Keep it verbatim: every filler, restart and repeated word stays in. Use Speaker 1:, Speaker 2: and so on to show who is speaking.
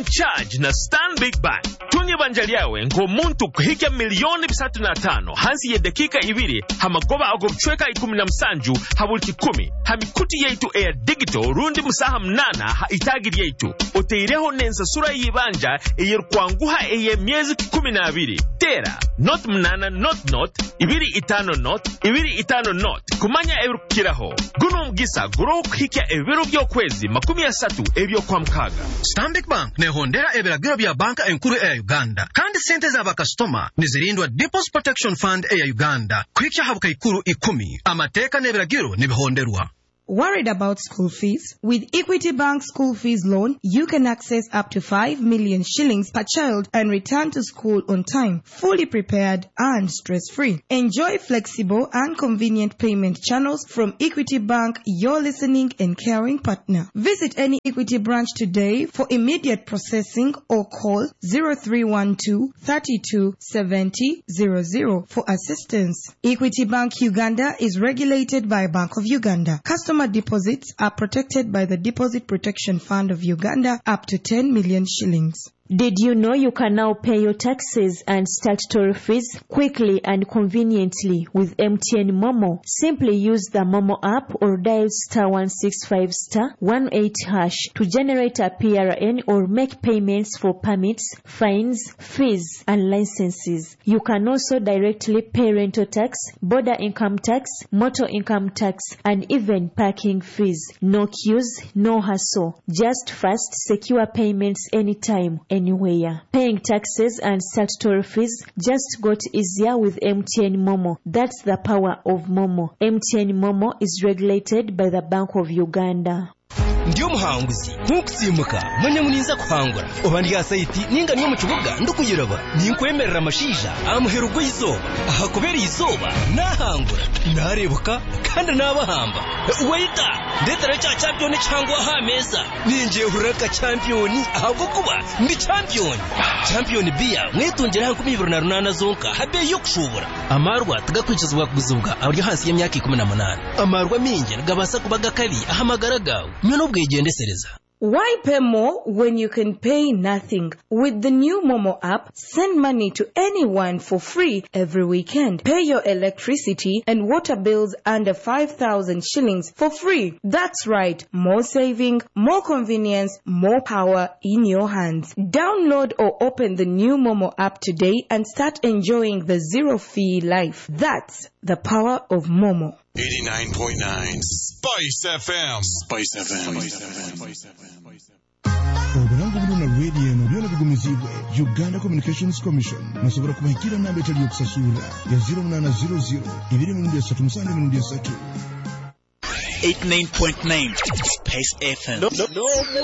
Speaker 1: charge na Stanbic Bank. Tunye banjali yawe ngo muntu kuhika milioni bisatu na tano hansi ya dakika ibiri hamagoba agobchweka ikumi na msanju habulki kumi hamikuti yaitu Air Digital rundi musaha mnana ha itagiri yaitu oteireho nensa sura yibanja eyer kwanguha eye miezi kumi na abiri tera not mnana not not ibiri itano not ibiri itano not kumanya ewer kiraho guno mgisa guro kuhika ebiru byo kwezi makumi ya satu ebyo kwa mkaga.
Speaker 2: Stanbic Bank ne hondera ebiragiro bya banka enkuru ya Uganda kandi sente z'aba customer nizirindwa Deposit Protection Fund ya Uganda kwikya habuka ikuru ikumi amateka n'ebiragiro nibihonderwa.
Speaker 3: Worried about school fees? With Equity Bank School Fees Loan, you can access up to five million shillings per child and return to school on time, fully prepared and stress-free. Enjoy flexible and convenient payment channels from Equity Bank, your listening and caring partner. Visit any Equity branch today for immediate processing or call zero three one two, three two seven zero zero zero for assistance. Equity Bank Uganda is regulated by Bank of Uganda. Customer deposits are protected by the Deposit Protection Fund of Uganda up to ten million shillings.
Speaker 4: Did you know you can now pay your taxes and statutory fees quickly and conveniently with M T N Momo? Simply use the Momo app or dial star one six five star one eight hash to generate a P R N or make payments for permits, fines, fees, and licenses. You can also directly pay rental tax, border income tax, motor income tax, and even parking fees. No queues, no hassle. Just fast, secure payments anytime, anywhere. Paying taxes and statutory fees just got easier with M T N Momo. That's the power of Momo. M T N Momo is regulated by the Bank of Uganda.
Speaker 5: Ndiyo muhanguzi nkukusimuka mwanya muninza kuhangura obandi ya saiti ninga niyo mu kibuga ndukuyiraba ninkwemerera amashisha amuherugo izuba aha kubera izuba nahangura narebuka kandi nabahamba wita ndetera cha champion cyangwa ha meza ninje huraka champion ahubwo kuba ndi champion champion bia mwitungera hankumi ibiro na runana zonka habe yo kushubura amarwa tugakwicizwa kuguzubwa abari hasi y'imyaka ikumi na munani amarwa minge gabasa kubaga kali ahamagara gawe
Speaker 3: Why pay more when you can pay nothing? With the new Momo app, send money to anyone for free every weekend. Pay your electricity and water bills under five thousand shillings for free. That's right. More saving, more convenience, more power in your hands. Download or open the new Momo app today and start enjoying the zero-fee life. That's the power of Momo.
Speaker 6: eighty-nine point nine Spice F M. Spice F M.
Speaker 7: Oburangu buno na radio no byona bigumizibwe Uganda Communications Commission nasobora kubahikira namba etali yokusasula ya zero nine zero zero ibiri mu ndiya satu musande mu ndiya satu
Speaker 8: eighty-nine point nine Spice F M. No, no, no.